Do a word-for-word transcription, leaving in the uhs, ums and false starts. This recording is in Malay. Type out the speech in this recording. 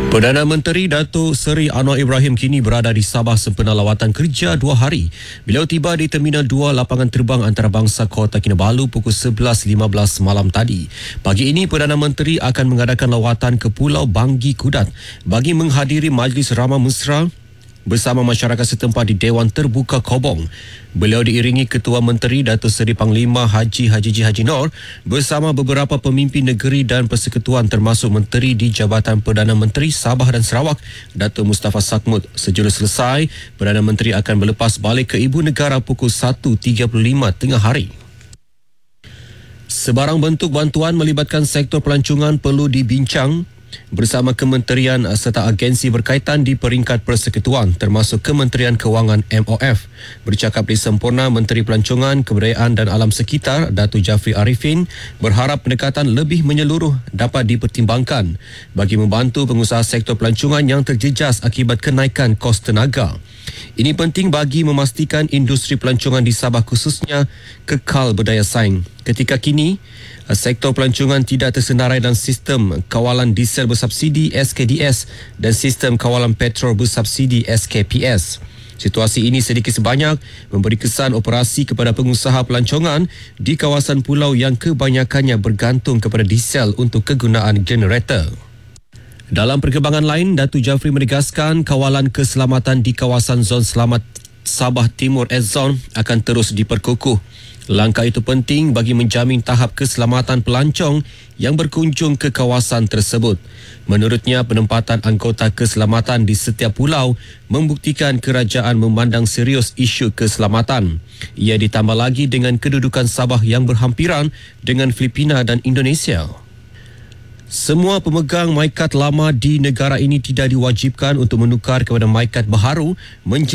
Perdana Menteri Datuk Seri Anwar Ibrahim kini berada di Sabah sempena lawatan kerja dua hari. Beliau tiba di Terminal dua Lapangan Terbang Antarabangsa Kota Kinabalu pukul sebelas lima belas malam tadi. Pagi ini, Perdana Menteri akan mengadakan lawatan ke Pulau Banggi Kudat bagi menghadiri Majlis Ramah Mesra bersama masyarakat setempat di Dewan Terbuka Kobong. Beliau diiringi Ketua Menteri Datuk Seri Panglima Haji Haji Ji Haji Nor bersama beberapa pemimpin negeri dan persekutuan termasuk Menteri di Jabatan Perdana Menteri Sabah dan Sarawak, Datuk Mustafa Sakmut. Sejurus selesai, Perdana Menteri akan berlepas balik ke Ibu Negara pukul satu tiga puluh lima tengah hari. Sebarang bentuk bantuan melibatkan sektor pelancongan perlu dibincang bersama kementerian serta agensi berkaitan di peringkat persekutuan termasuk Kementerian Kewangan M O F. Bercakap di sempurna, Menteri Pelancongan, Kebudayaan dan Alam Sekitar Datuk Jafri Arifin berharap pendekatan lebih menyeluruh dapat dipertimbangkan bagi membantu pengusaha sektor pelancongan yang terjejas akibat kenaikan kos tenaga. Ini penting bagi memastikan industri pelancongan di Sabah khususnya kekal berdaya saing. Ketika kini, sektor pelancongan tidak tersenarai dalam sistem kawalan diesel bersubsidi S K D S dan sistem kawalan petrol bersubsidi S K P S. Situasi ini sedikit sebanyak memberi kesan operasi kepada pengusaha pelancongan di kawasan pulau yang kebanyakannya bergantung kepada diesel untuk kegunaan generator. Dalam perkembangan lain, Datuk Jafri menegaskan kawalan keselamatan di kawasan Zon Selamat Sabah Timur S-Zone akan terus diperkukuh. Langkah itu penting bagi menjamin tahap keselamatan pelancong yang berkunjung ke kawasan tersebut. Menurutnya, penempatan anggota keselamatan di setiap pulau membuktikan kerajaan memandang serius isu keselamatan. Ia ditambah lagi dengan kedudukan Sabah yang berhampiran dengan Filipina dan Indonesia. Semua pemegang MyKad lama di negara ini tidak diwajibkan untuk menukar kepada MyKad baharu